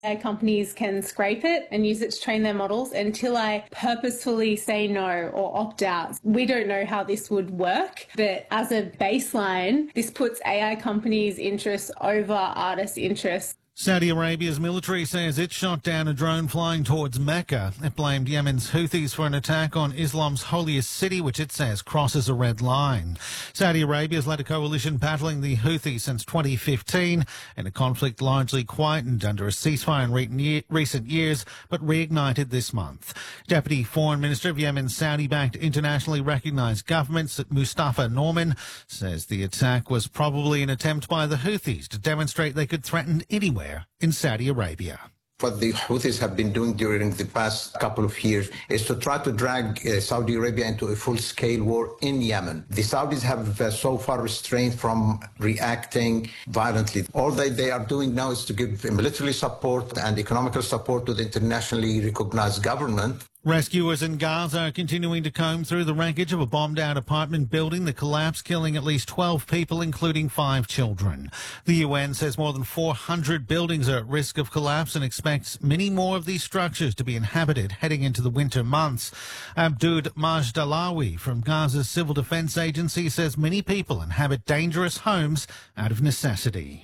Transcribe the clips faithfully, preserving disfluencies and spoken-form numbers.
A I companies can scrape it and use it to train their models until I purposefully say no or opt out. We don't know how this would work, but as a baseline, this puts A I companies' interests over artists' interests. Saudi Arabia's military says it shot down a drone flying towards Mecca. It blamed Yemen's Houthis for an attack on Islam's holiest city, which it says crosses a red line. Saudi Arabia has led a coalition battling the Houthis since twenty fifteen, in a conflict largely quietened under a ceasefire in recent years, but reignited this month. Deputy Foreign Minister of Yemen's Saudi-backed internationally recognised government, Mustafa Norman, says the attack was probably an attempt by the Houthis to demonstrate they could threaten anywhere in Saudi Arabia. What the Houthis have been doing during the past couple of years is to try to drag uh, Saudi Arabia into a full-scale war in Yemen. The Saudis have uh, so far restrained from reacting violently. All that they are doing now is to give military support and economical support to the internationally recognized government. Rescuers in Gaza are continuing to comb through the wreckage of a bombed-out apartment building that collapsed, killing at least twelve people, including five children. The U N says more than four hundred buildings are at risk of collapse and expects many more of these structures to be inhabited heading into the winter months. Abdud Majdalawi from Gaza's Civil Defense Agency says many people inhabit dangerous homes out of necessity.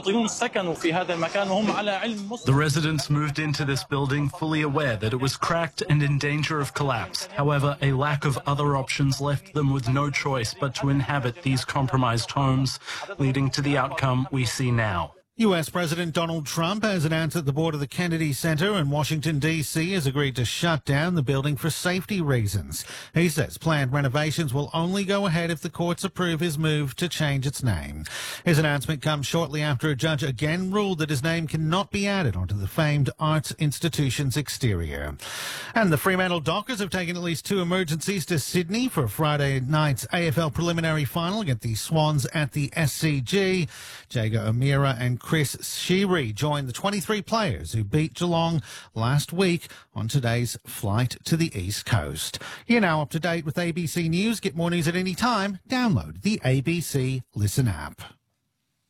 The residents moved into this building fully aware that it was cracked and in danger of collapse. However, a lack of other options left them with no choice but to inhabit these compromised homes, leading to the outcome we see now. U S President Donald Trump has announced that the board of the Kennedy Center in Washington, D C has agreed to shut down the building for safety reasons. He says planned renovations will only go ahead if the courts approve his move to change its name. His announcement comes shortly after a judge again ruled that his name cannot be added onto the famed arts institution's exterior. And the Fremantle Dockers have taken at least two emergencies to Sydney for Friday night's A F L preliminary final against the Swans at the S C G. Jago O'Meara and Chris Sheary joined the twenty-three players who beat Geelong last week on today's flight to the East Coast. You're now up to date with A B C News. Get more news at any time. Download the A B C Listen app.